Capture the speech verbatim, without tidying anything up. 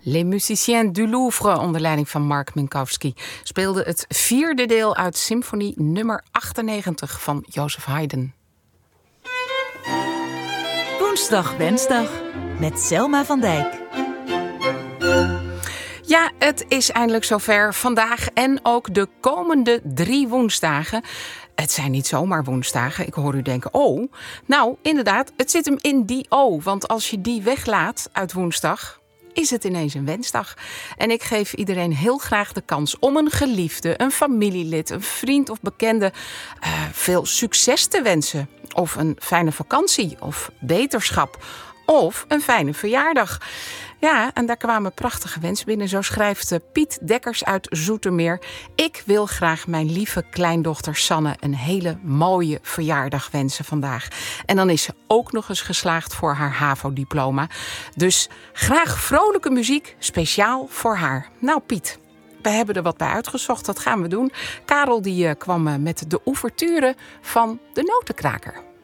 Les Musiciens du Louvre onder leiding van Mark Minkowski speelde het vierde deel uit symfonie nummer achtennegentig van Joseph Haydn. Woensdag Wensdag met Selma van Dijk. Ja, het is eindelijk zover. Vandaag en ook de komende drie woensdagen. Het zijn niet zomaar woensdagen. Ik hoor u denken, oh. Nou, inderdaad, het zit hem in die O. Want als je die weglaat uit woensdag, is het ineens een wensdag. En ik geef iedereen heel graag de kans om een geliefde, een familielid, een vriend of bekende uh, veel succes te wensen. Of een fijne vakantie of beterschap. Of een fijne verjaardag. Ja, en daar kwamen prachtige wensen binnen. Zo schrijft Piet Dekkers uit Zoetermeer. Ik wil graag mijn lieve kleindochter Sanne een hele mooie verjaardag wensen vandaag. En dan is ze ook nog eens geslaagd voor haar HAVO-diploma. Dus graag vrolijke muziek, speciaal voor haar. Nou Piet, we hebben er wat bij uitgezocht. Dat gaan we doen. Karel die uh, kwam uh, met de ouverture van de Notenkraker.